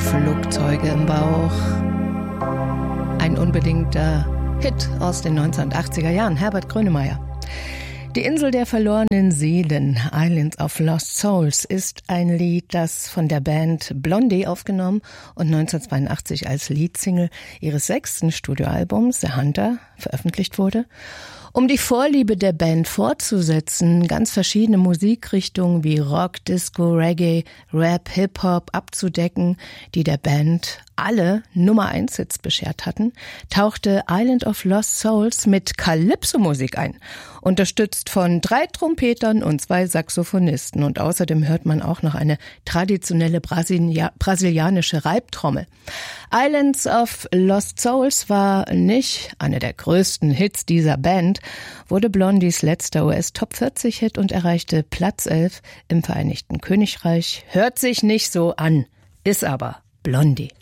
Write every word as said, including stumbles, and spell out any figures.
Flugzeuge im Bauch. Ein unbedingter Hit aus den neunzehnhundertachtziger Jahren, Herbert Grönemeyer. Die Insel der verlorenen Seelen, Islands of Lost Souls, ist ein Lied, das von der Band Blondie aufgenommen und neunzehnhundertzweiundachtzig als Leadsingle ihres sechsten Studioalbums, The Hunter, veröffentlicht wurde. Um die Vorliebe der Band fortzusetzen, ganz verschiedene Musikrichtungen wie Rock, Disco, Reggae, Rap, Hip-Hop abzudecken, die der Band alle Nummer eins Hits beschert hatten, tauchte Island of Lost Souls mit Calypso-Musik ein, unterstützt von drei Trompetern und zwei Saxophonisten. Und außerdem hört man auch noch eine traditionelle Brasilia- brasilianische Reibtrommel. Islands of Lost Souls war nicht einer der größten Hits dieser Band, wurde Blondies letzter U S-Top vierzig Hit und erreichte Platz elf im Vereinigten Königreich. Hört sich nicht so an, ist aber Blondie.